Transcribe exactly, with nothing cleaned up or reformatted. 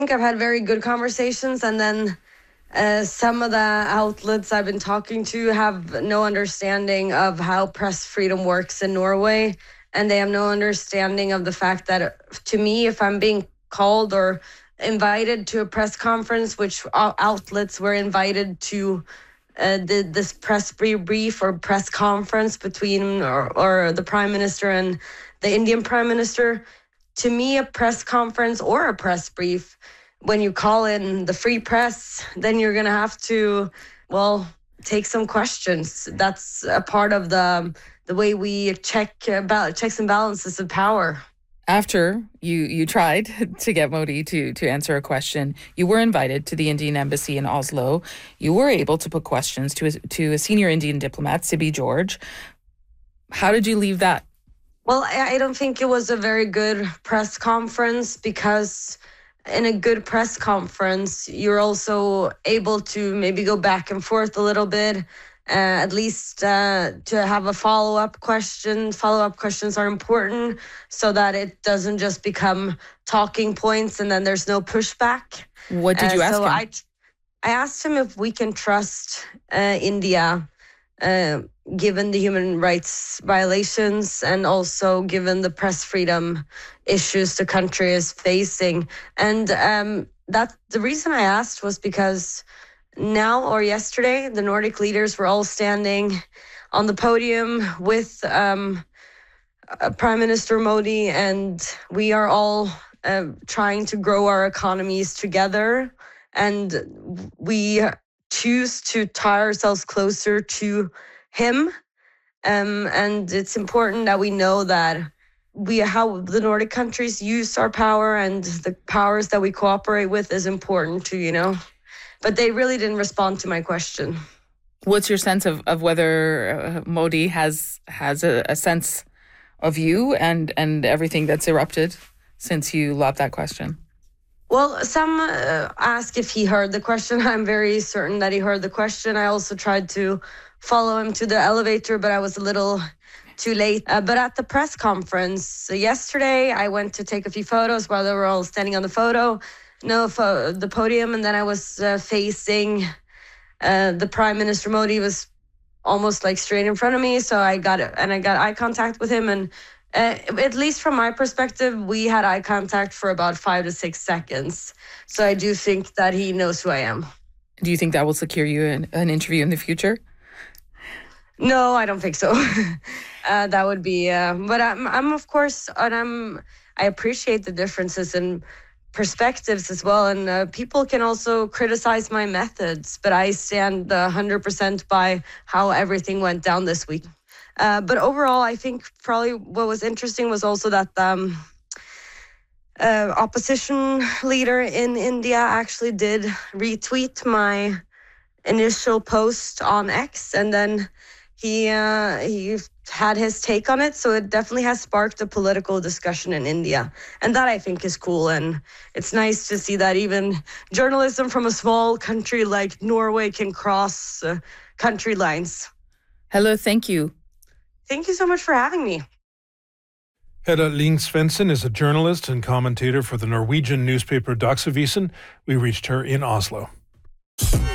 think I've had very good conversations, and then uh, some of the outlets I've been talking to have no understanding of how press freedom works in Norway, and they have no understanding of the fact that, to me, if I'm being called or invited to a press conference, which outlets were invited to uh, the, this press brief or press conference between or, or the prime minister and the Indian prime minister, to me, a press conference or a press brief, when you call in the free press, then you're going to have to, well, take some questions. That's a part of the the way we check about checks and balances of power. After you, you tried to get Modi to, to answer a question, you were invited to the Indian embassy in Oslo. You were able to put questions to a, to a senior Indian diplomat, Sibi George. How did you leave that? Well, I don't think it was a very good press conference, because in a good press conference, you're also able to maybe go back and forth a little bit, uh, at least uh, to have a follow-up question. Follow-up questions are important so that it doesn't just become talking points and then there's no pushback. What did you uh, ask so him? I, I asked him if we can trust uh, India, uh, given the human rights violations and also given the press freedom issues the country is facing. And um, that the reason I asked was because now or yesterday, the Nordic leaders were all standing on the podium with um, Prime Minister Modi, and we are all uh, trying to grow our economies together. And we choose to tie ourselves closer to him. Um, and it's important that we know that we how the Nordic countries use our power and the powers that we cooperate with is important too, you know. But they really didn't respond to my question. What's your sense of, of whether uh, Modi has has a, a sense of you and, and everything that's erupted since you lobbed that question? Well, some uh, ask if he heard the question. I'm very certain that he heard the question. I also tried to follow him to the elevator, but I was a little too late. Uh, but at the press conference yesterday, I went to take a few photos while they were all standing on the photo, no, fo- the podium, and then I was uh, facing uh, the Prime Minister. Modi was almost like straight in front of me, so I got it, and I got eye contact with him, and uh, at least from my perspective, we had eye contact for about five to six seconds. So I do think that he knows who I am. Do you think that will secure you an, an interview in the future? No, I don't think so. uh, that would be, uh, but I'm, I'm of course, and I'm, I appreciate the differences in perspectives as well. And uh, people can also criticize my methods, but I stand one hundred percent by how everything went down this week. Uh, but overall, I think probably what was interesting was also that um, uh, opposition leader in India actually did retweet my initial post on X, and then He uh, he had his take on it, so it definitely has sparked a political discussion in India. And that, I think, is cool. And it's nice to see that even journalism from a small country like Norway can cross uh, country lines. Hello, thank you. Thank you so much for having me. Hedda Lyng Svendsen is a journalist and commentator for the Norwegian newspaper Dagsavisen. We reached her in Oslo.